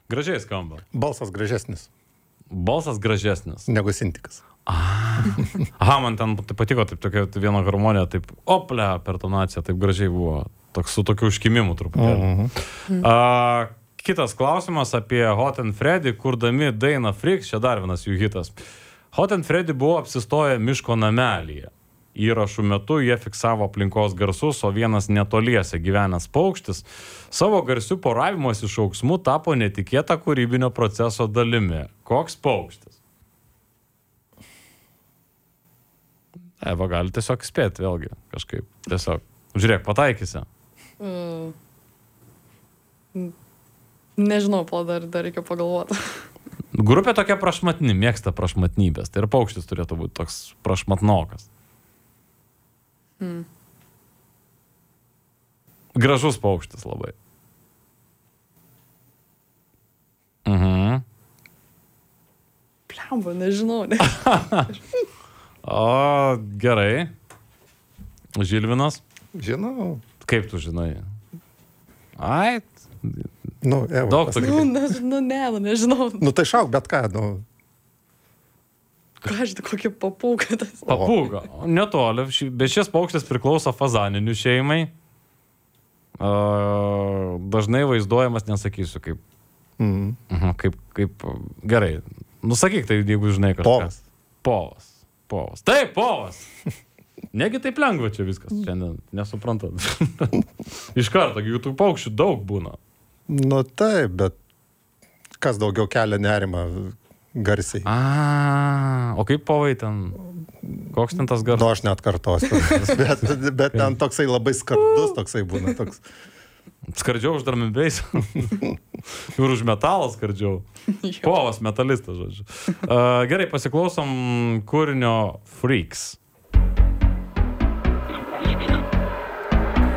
Gražiai skamba. Balsas gražesnis. Balsas gražesnis. Negu Sintikas. Aha, man ten patiko taip tokia viena harmonija, taip oplia per tonaciją, taip gražiai buvo. Toks su tokiu užkimimu truputėlį. Kitas klausimas apie Hot and Freddy, kurdami dainą Freaks, čia dar vienas jų hitas. Hot and Freddy buvo apsistoję miško namelyje. Įrašų metu jie fiksavo aplinkos garsus, o vienas netoliese gyvenęs paukštis savo garsių poravimosi šauksmų tapo netikėta kūrybinio proceso dalimi. Koks paukštis? Eva gali tiesiog spėti vėlgi kažkaip. Tiesiog. Žiūrėk, pataikysi. Nežinau, dar reikia pagalvoti. Grupė tokia prašmatni, mėgsta prašmatnybės. Tai ir paukštis turėtų būti toks prašmatnokas. Gražus paukštis labai. Plemba, nežinau. O, gerai. Žilvinas? Žinau. Kaip tu žinai? Ai, Eva. daug tokių. Nežinau. Tai šauk, bet ką, Ką žinai, kokį papūgą tas. Papūga. Netoli, bet šis paukštis priklauso fazaninių šeimai. Dažnai vaizduojamas, nesakysiu, kaip gerai. Nusakyk tai, jeigu žinai kažką. Povas. Taip, povas. Negi taip lengva čia viskas. Šiandien nesuprantat. Iš karto, juk tų paukščių daug būna. Taip, bet kas daugiau kelia nerimą garsiai. O kaip povai ten? Koks ten tas garsas? Aš net kartosiu. bet ten toksai labai skardus toksai būna. Skardžiau už darmibeis. Ir už metalą skardžiau. Povas, metalistas, žodžiu. Gerai, pasiklausom kūrinio Freaks.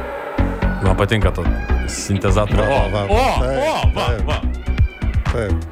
Man patinka to sintezatorių. Taip.